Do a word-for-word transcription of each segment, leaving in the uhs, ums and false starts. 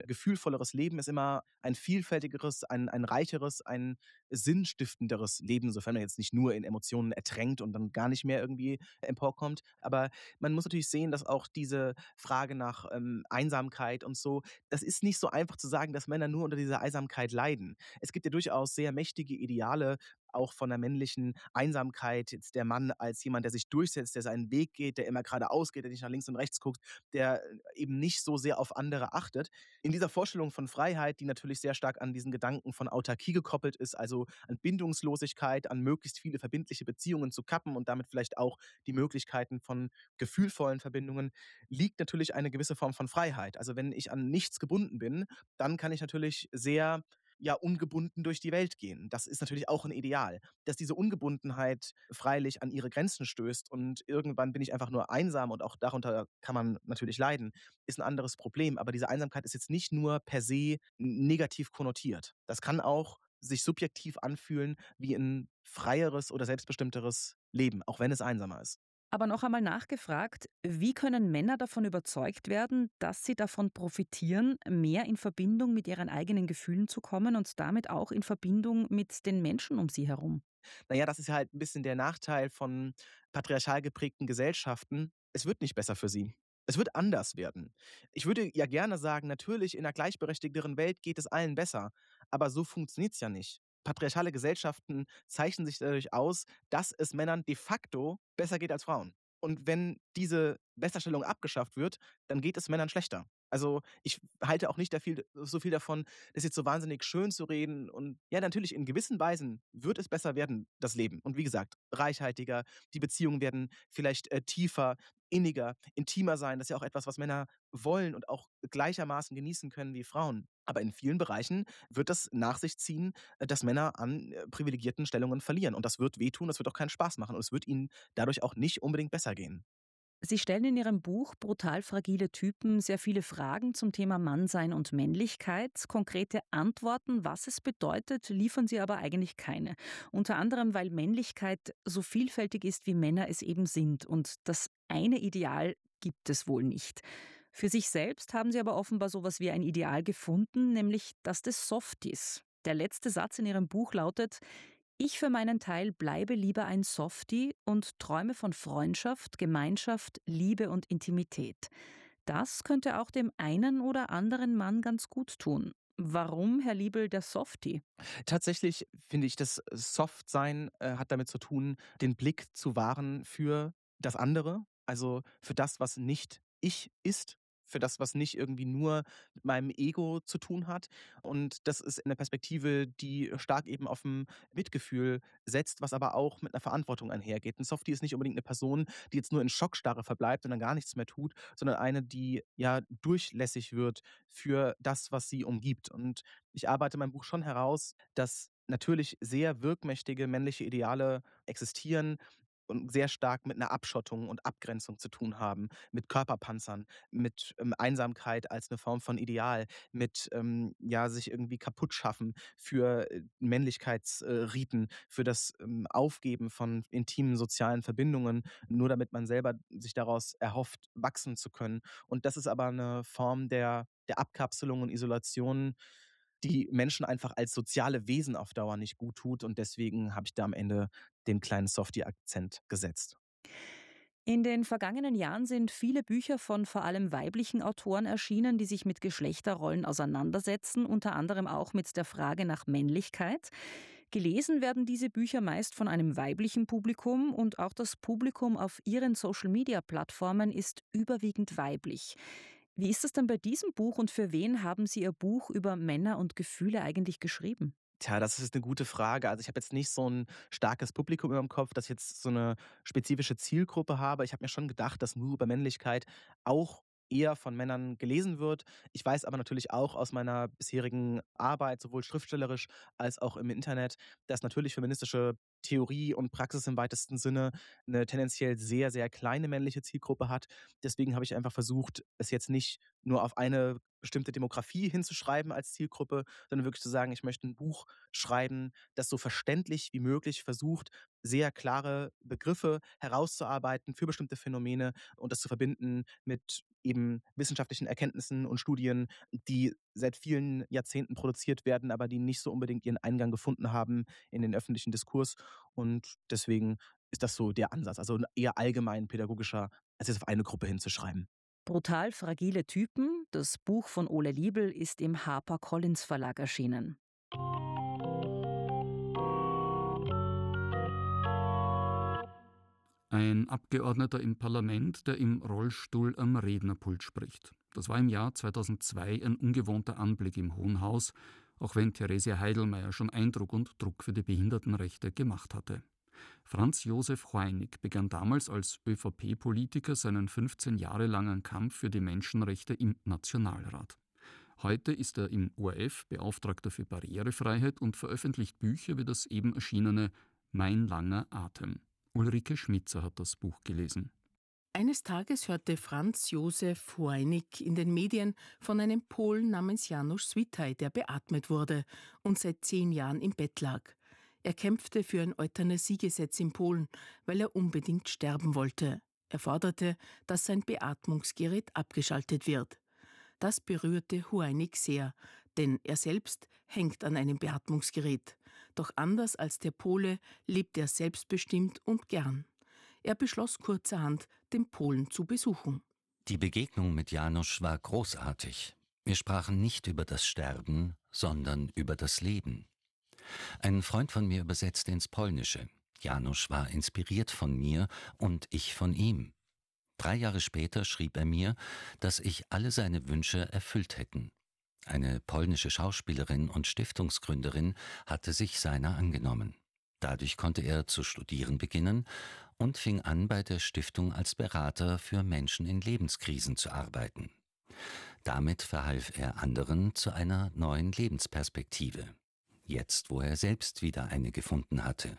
gefühlvolleres Leben ist immer ein vielfältigeres, ein ein reicheres, ein sinnstiftenderes Leben, sofern man jetzt nicht nur in Emotionen ertränkt und dann gar nicht mehr irgendwie emporkommt. Aber man muss natürlich sehen, dass auch diese Frage nach, ähm, Einsamkeit und so, das ist nicht so einfach zu sagen, dass Männer nur unter dieser Einsamkeit leiden. Es gibt ja durchaus sehr mächtige Ideale, auch von der männlichen Einsamkeit. Jetzt der Mann als jemand, der sich durchsetzt, der seinen Weg geht, der immer geradeaus geht, der nicht nach links und rechts guckt, der äh, eben nicht so sehr auf andere achtet. In dieser Vorstellung von Freiheit, die natürlich sehr stark an diesen Gedanken von Autarkie gekoppelt ist, also an Bindungslosigkeit, an möglichst viele verbindliche Beziehungen zu kappen und damit vielleicht auch die Möglichkeiten von gefühlvollen Verbindungen, liegt natürlich eine gewisse Form von Freiheit. Also wenn ich an nichts gebunden bin, dann kann ich natürlich sehr ja, ungebunden durch die Welt gehen. Das ist natürlich auch ein Ideal. Dass diese Ungebundenheit freilich an ihre Grenzen stößt und irgendwann bin ich einfach nur einsam und auch darunter kann man natürlich leiden, ist ein anderes Problem. Aber diese Einsamkeit ist jetzt nicht nur per se negativ konnotiert. Das kann auch sich subjektiv anfühlen wie ein freieres oder selbstbestimmteres Leben, auch wenn es einsamer ist. Aber noch einmal nachgefragt, wie können Männer davon überzeugt werden, dass sie davon profitieren, mehr in Verbindung mit ihren eigenen Gefühlen zu kommen und damit auch in Verbindung mit den Menschen um sie herum? Na ja, das ist ja halt 'n bisschen der Nachteil von patriarchal geprägten Gesellschaften. Es wird nicht besser für sie. Es wird anders werden. Ich würde ja gerne sagen, natürlich in 'ner gleichberechtigteren Welt geht es allen besser, aber so funktioniert's ja nicht. Patriarchale Gesellschaften zeichnen sich dadurch aus, dass es Männern de facto besser geht als Frauen. Und wenn diese Besserstellung abgeschafft wird, dann geht es Männern schlechter. Also, ich halte auch nicht da viel so viel davon, das jetzt so wahnsinnig schön zu reden und ja, natürlich in gewissen Weisen wird es besser werden, das Leben. Und wie gesagt, reichhaltiger, die Beziehungen werden vielleicht, äh, tiefer, inniger, intimer sein. Das ist ja auch etwas, was Männer wollen und auch gleichermaßen genießen können wie Frauen. Aber in vielen Bereichen wird das nach sich ziehen, äh, dass Männer an, äh, privilegierten Stellungen verlieren. Und das wird wehtun, das wird auch keinen Spaß machen und es wird ihnen dadurch auch nicht unbedingt besser gehen. Sie stellen in Ihrem Buch Brutal fragile Typen sehr viele Fragen zum Thema Mannsein und Männlichkeit. Konkrete Antworten, was es bedeutet, liefern Sie aber eigentlich keine. Unter anderem, weil Männlichkeit so vielfältig ist, wie Männer es eben sind. Und das eine Ideal gibt es wohl nicht. Für sich selbst haben Sie aber offenbar sowas wie ein Ideal gefunden, nämlich das des Softies. Der letzte Satz in Ihrem Buch lautet: Ich für meinen Teil bleibe lieber ein Softie und träume von Freundschaft, Gemeinschaft, Liebe und Intimität. Das könnte auch dem einen oder anderen Mann ganz gut tun. Warum, Herr Liebel, der Softie? Tatsächlich finde ich, das Softsein, äh, hat damit zu tun, den Blick zu wahren für das andere, also für das, was nicht ich ist, für das, was nicht irgendwie nur mit meinem Ego zu tun hat. Und das ist eine Perspektive, die stark eben aufm Mitgefühl setzt, was aber auch mit einer Verantwortung einhergeht. 'N Softie ist nicht unbedingt eine Person, die jetzt nur in Schockstarre verbleibt und dann gar nichts mehr tut, sondern eine, die, ja, durchlässig wird für das, was sie umgibt. Und ich arbeite in meinem Buch schon heraus, dass natürlich sehr wirkmächtige männliche Ideale existieren und sehr stark mit einer Abschottung und Abgrenzung zu tun haben, mit Körperpanzern, mit, ähm, Einsamkeit als eine Form von Ideal, mit, ähm, ja, sich irgendwie kaputt schaffen für, äh, Männlichkeitsriten, äh, Riten, für das, ähm, Aufgeben von intimen sozialen Verbindungen, nur damit man selber sich daraus erhofft, wachsen zu können. Und das ist aber eine Form der der Abkapselung und Isolation, die Menschen einfach als soziale Wesen auf Dauer nicht gut tut und deswegen habe ich da am Ende den kleinen Softie-Akzent gesetzt. In den vergangenen Jahren sind viele Bücher von vor allem weiblichen Autoren erschienen, die sich mit Geschlechterrollen auseinandersetzen, unter anderem auch mit der Frage nach Männlichkeit. Gelesen werden diese Bücher meist von einem weiblichen Publikum und auch das Publikum auf ihren Social-Media-Plattformen ist überwiegend weiblich. Wie ist es denn bei diesem Buch und für wen haben Sie Ihr Buch über Männer und Gefühle eigentlich geschrieben? Tja, das ist eine gute Frage. Also, ich habe jetzt nicht so ein starkes Publikum im Kopf, dass ich jetzt so eine spezifische Zielgruppe habe. Ich habe mir schon gedacht, dass nur über Männlichkeit auch eher von Männern gelesen wird. Ich weiß aber natürlich auch aus meiner bisherigen Arbeit, sowohl schriftstellerisch als auch im Internet, dass natürlich feministische Theorie und Praxis im weitesten Sinne eine tendenziell sehr, sehr kleine männliche Zielgruppe hat. Deswegen habe ich einfach versucht, es jetzt nicht nur auf eine bestimmte Demografie hinzuschreiben als Zielgruppe, sondern wirklich zu sagen, ich möchte ein Buch schreiben, das so verständlich wie möglich versucht, sehr klare Begriffe herauszuarbeiten für bestimmte Phänomene und das zu verbinden mit eben wissenschaftlichen Erkenntnissen und Studien, die seit vielen Jahrzehnten produziert werden, aber die nicht so unbedingt ihren Eingang gefunden haben in den öffentlichen Diskurs. Und deswegen ist das so der Ansatz, also 'n eher allgemein pädagogischer, als jetzt auf eine Gruppe hinzuschreiben. Brutal fragile Typen, das Buch von Ole Liebel, ist im HarperCollins Verlag erschienen. Ein Abgeordneter im Parlament, der im Rollstuhl am Rednerpult spricht. Das war im Jahr zweitausendzwei ein ungewohnter Anblick im Hohen Haus, auch wenn Theresia Heidelmeier schon Eindruck und Druck für die Behindertenrechte gemacht hatte. Franz Josef Hoynig begann damals als ÖVP-Politiker seinen fünfzehn Jahre langen Kampf für die Menschenrechte im Nationalrat. Heute ist er im O R F Beauftragter für Barrierefreiheit und veröffentlicht Bücher wie das eben erschienene Mein langer Atem. Ulrike Schmitzer hat das Buch gelesen. Eines Tages hörte Franz Josef Hoynig in den Medien von einem Polen namens Janusz Switaj, der beatmet wurde und seit zehn Jahren im Bett lag. Er kämpfte für ein Euthanasiegesetz in Polen, weil er unbedingt sterben wollte. Er forderte, dass sein Beatmungsgerät abgeschaltet wird. Das berührte Hoynig sehr, denn er selbst hängt an einem Beatmungsgerät. Doch anders als der Pole lebt er selbstbestimmt und gern. Er beschloss kurzerhand, den Polen zu besuchen. Die Begegnung mit Janusz war großartig. Wir sprachen nicht über das Sterben, sondern über das Leben. Ein Freund von mir übersetzte ins Polnische. Janusz war inspiriert von mir und ich von ihm. Drei Jahre später schrieb er mir, dass ich alle seine Wünsche erfüllt hätten. Eine polnische Schauspielerin und Stiftungsgründerin hatte sich seiner angenommen. Dadurch konnte er zu studieren beginnen und fing an, bei der Stiftung als Berater für Menschen in Lebenskrisen zu arbeiten. Damit verhalf er anderen zu einer neuen Lebensperspektive, jetzt wo er selbst wieder eine gefunden hatte.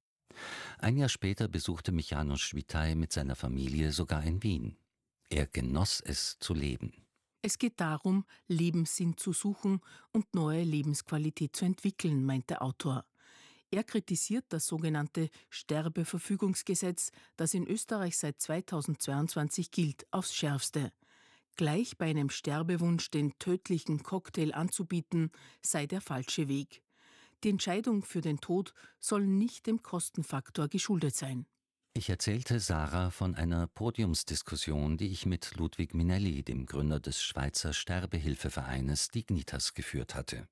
Ein Jahr später besuchte mich Janusz Switaj mit seiner Familie sogar in Wien. Er genoss es zu leben. Es geht darum, Lebenssinn zu suchen und neue Lebensqualität zu entwickeln, meint der Autor. Er kritisiert das sogenannte Sterbeverfügungsgesetz, das in Österreich seit zweitausendzweiundzwanzig gilt, aufs Schärfste. Gleich bei einem Sterbewunsch den tödlichen Cocktail anzubieten, sei der falsche Weg. Die Entscheidung für den Tod soll nicht dem Kostenfaktor geschuldet sein. Ich erzählte Sarah von einer Podiumsdiskussion, die ich mit Ludwig Minelli, dem Gründer des Schweizer Sterbehilfevereines Dignitas, geführt hatte.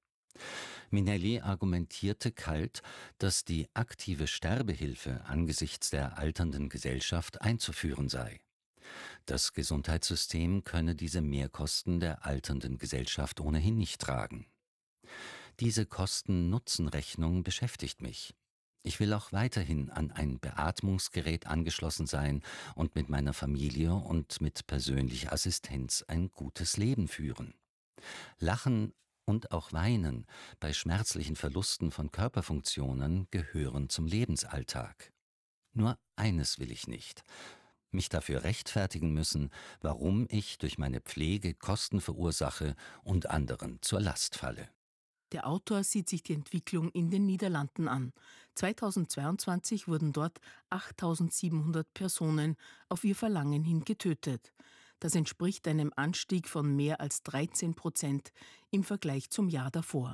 Minelli argumentierte kalt, dass die aktive Sterbehilfe angesichts der alternden Gesellschaft einzuführen sei. Das Gesundheitssystem könne diese Mehrkosten der alternden Gesellschaft ohnehin nicht tragen. Diese Kosten-Nutzen-Rechnung beschäftigt mich. Ich will auch weiterhin an ein Beatmungsgerät angeschlossen sein und mit meiner Familie und mit persönlicher Assistenz ein gutes Leben führen. Lachen und auch Weinen bei schmerzlichen Verlusten von Körperfunktionen gehören zum Lebensalltag. Nur eines will ich nicht: mich dafür rechtfertigen müssen, warum ich durch meine Pflege Kosten verursache und anderen zur Last falle. Der Autor sieht sich die Entwicklung in den Niederlanden an. zweitausendzweiundzwanzig wurden dort achttausendsiebenhundert Personen auf ihr Verlangen hin getötet. Das entspricht einem Anstieg von mehr als dreizehn Prozent im Vergleich zum Jahr davor.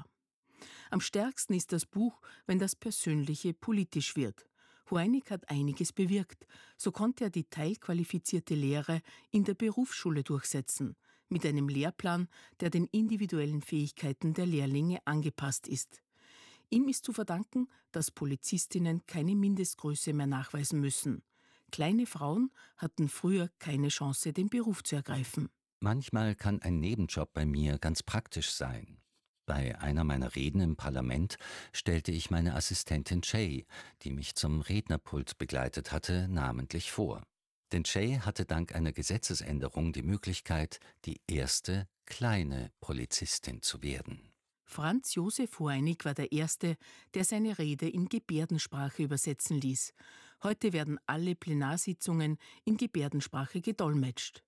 Am stärksten ist das Buch, wenn das Persönliche politisch wird. Hoynig hat einiges bewirkt. So konnte er die teilqualifizierte Lehre in der Berufsschule durchsetzen, mit einem Lehrplan, der den individuellen Fähigkeiten der Lehrlinge angepasst ist. Ihm ist zu verdanken, dass Polizistinnen keine Mindestgröße mehr nachweisen müssen. Kleine Frauen hatten früher keine Chance, den Beruf zu ergreifen. Manchmal kann ein Nebenjob bei mir ganz praktisch sein. Bei einer meiner Reden im Parlament stellte ich meine Assistentin Jay, die mich zum Rednerpult begleitet hatte, namentlich vor. Denn Jay hatte dank einer Gesetzesänderung die Möglichkeit, die erste kleine Polizistin zu werden. Franz Josef Hoynig war der Erste, der seine Rede in Gebärdensprache übersetzen ließ. Heute werden alle Plenarsitzungen in Gebärdensprache gedolmetscht.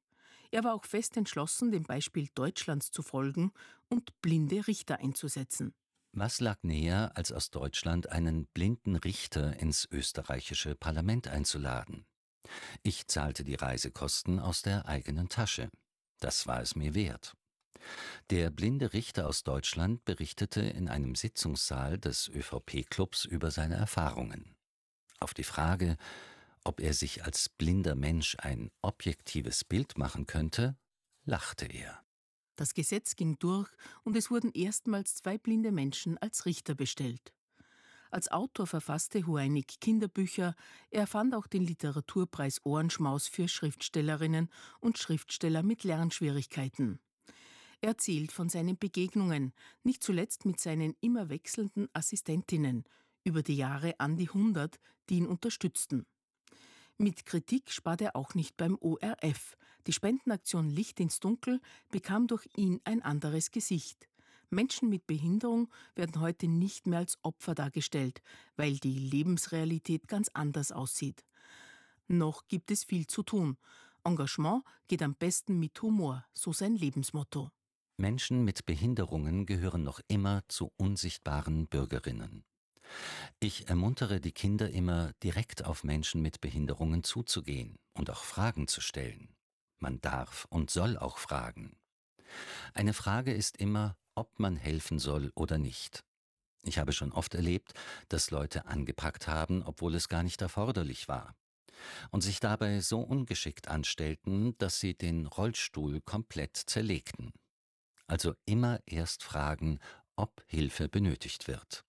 Er war auch fest entschlossen, dem Beispiel Deutschlands zu folgen und blinde Richter einzusetzen. Was lag näher, als aus Deutschland einen blinden Richter ins österreichische Parlament einzuladen? Ich zahlte die Reisekosten aus der eigenen Tasche. Das war es mir wert. Der blinde Richter aus Deutschland berichtete in einem Sitzungssaal des ÖVP-Clubs über seine Erfahrungen. Auf die Frage, ob er sich als blinder Mensch ein objektives Bild machen könnte, lachte er. Das Gesetz ging durch und es wurden erstmals zwei blinde Menschen als Richter bestellt. Als Autor verfasste Hueinig Kinderbücher. Er fand auch den Literaturpreis Ohrenschmaus für Schriftstellerinnen und Schriftsteller mit Lernschwierigkeiten. Er erzählt von seinen Begegnungen, nicht zuletzt mit seinen immer wechselnden Assistentinnen, über die Jahre an die hundert, die ihn unterstützten. Mit Kritik spart er auch nicht beim O R F. Die Spendenaktion Licht ins Dunkel bekam durch ihn ein anderes Gesicht. Menschen mit Behinderung werden heute nicht mehr als Opfer dargestellt, weil die Lebensrealität ganz anders aussieht. Noch gibt es viel zu tun. Engagement geht am besten mit Humor, so sein Lebensmotto. Menschen mit Behinderungen gehören noch immer zu unsichtbaren Bürgerinnen. Ich ermuntere die Kinder immer, direkt auf Menschen mit Behinderungen zuzugehen und auch Fragen zu stellen. Man darf und soll auch fragen. Eine Frage ist immer, ob man helfen soll oder nicht. Ich habe schon oft erlebt, dass Leute angepackt haben, obwohl es gar nicht erforderlich war. Und sich dabei so ungeschickt anstellten, dass sie den Rollstuhl komplett zerlegten. Also immer erst fragen, ob Hilfe benötigt wird.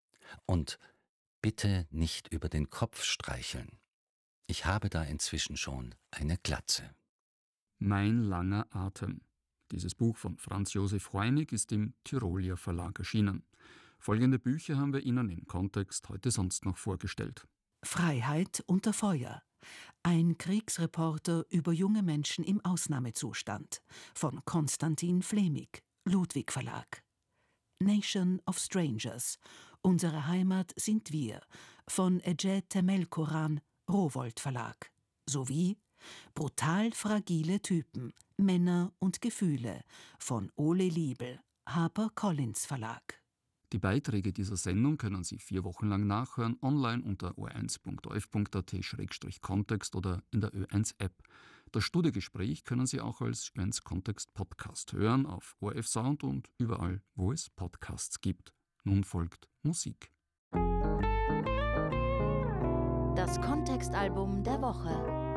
Und bitte nicht über den Kopf streicheln. Ich habe da inzwischen schon eine Glatze. Mein langer Atem. Dieses Buch von Franz Josef Hueinig ist im Tirolier Verlag erschienen. Folgende Bücher haben wir Ihnen im Kontext heute sonst noch vorgestellt. Freiheit unter Feuer. Ein Kriegsreporter über junge Menschen im Ausnahmezustand von Konstantin Flemig, Ludwig Verlag. Nation of Strangers. Unsere Heimat sind wir von Ece Temelkuran, Rowohlt Verlag. Sowie Brutal fragile Typen, Männer und Gefühle von Ole Liebel, HarperCollins Verlag. Die Beiträge dieser Sendung können Sie vier Wochen lang nachhören, online unter o eins punkt o f punkt a t slash kontext oder in der Ö eins App. Das Studiogespräch können Sie auch als Ö eins Kontext Podcast hören, auf O R F Sound und überall, wo es Podcasts gibt. Nun folgt Musik. Das Kontextalbum der Woche.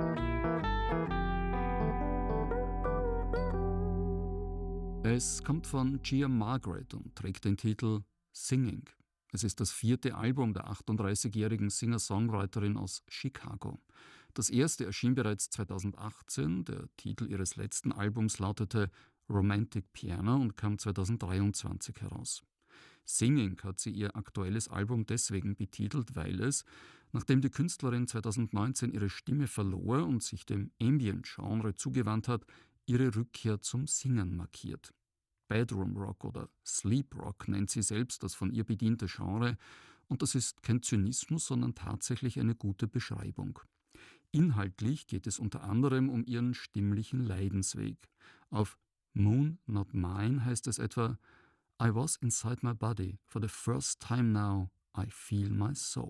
Es kommt von Gia Margaret und trägt den Titel Singing. Es ist das vierte Album der achtunddreißigjährigen Singer-Songwriterin aus Chicago. Das erste erschien bereits zweitausendachtzehn. Der Titel ihres letzten Albums lautete Romantic Piano und kam zweitausenddreiundzwanzig heraus. Singing hat sie ihr aktuelles Album deswegen betitelt, weil es, nachdem die Künstlerin zweitausendneunzehn ihre Stimme verlor und sich dem Ambient-Genre zugewandt hat, ihre Rückkehr zum Singen markiert. Bedroom Rock oder Sleep Rock nennt sie selbst das von ihr bediente Genre, und das ist kein Zynismus, sondern tatsächlich eine gute Beschreibung. Inhaltlich geht es unter anderem um ihren stimmlichen Leidensweg. Auf Moon Not Mine heißt es etwa: I was inside my body, for the first time now I feel my soul.